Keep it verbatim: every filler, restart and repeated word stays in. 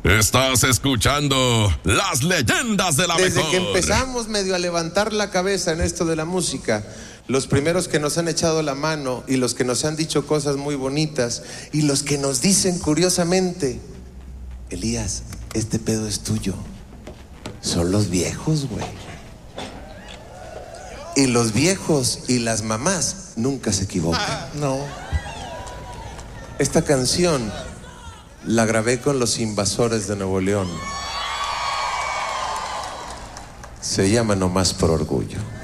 Estás escuchando Las Leyendas de la Desde Mejor. que empezamos medio a levantar la cabeza en esto de la música, los primeros que nos han echado la mano y los que nos han dicho cosas muy bonitas y los que nos dicen curiosamente, Elías, este pedo es tuyo, son los viejos, güey. Y los viejos y las mamás nunca se equivocan. No. Esta canción la grabé con los Invasores de Nuevo León. Se llama Nomás por Orgullo.